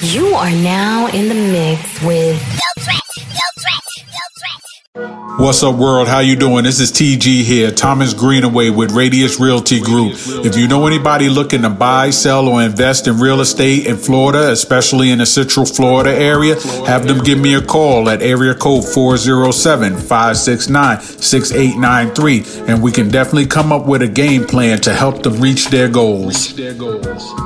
You are now in the mix with What's up, world? How you doing? This is TG here, Thomas Greenaway with Radius Realty Group. If you know anybody looking to buy, sell, or invest in real estate in Florida, especially in the Central Florida area, have them give me a call at area code 407-569-6893, and we can definitely come up with a game plan to help them reach their goals.